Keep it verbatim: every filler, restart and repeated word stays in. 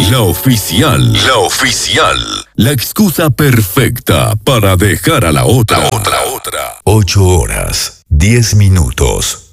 La oficial. La oficial. La excusa perfecta para dejar a la otra. La otra, otra. Ocho horas, diez minutos.